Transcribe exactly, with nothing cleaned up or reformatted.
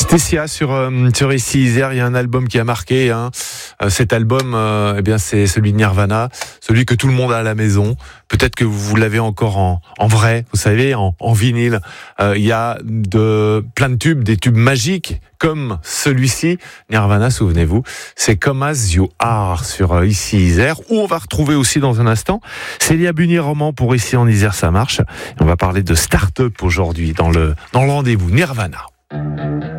Stécia sur euh, sur Ici Isère, il y a un album qui a marqué. Hein. Euh, cet album, euh, eh bien, c'est celui de Nirvana, celui que tout le monde a à la maison. Peut-être que vous l'avez encore en, en vrai, vous savez, en, en vinyle. Euh, il y a de plein de tubes, des tubes magiques comme celui-ci. Nirvana, souvenez-vous, c'est Come As You Are sur euh, Ici Isère, où on va retrouver aussi dans un instant Célia Bunier-Roman pour Ici en Isère, ça marche. Et on va parler de start-up aujourd'hui dans le dans le rendez-vous Nirvana.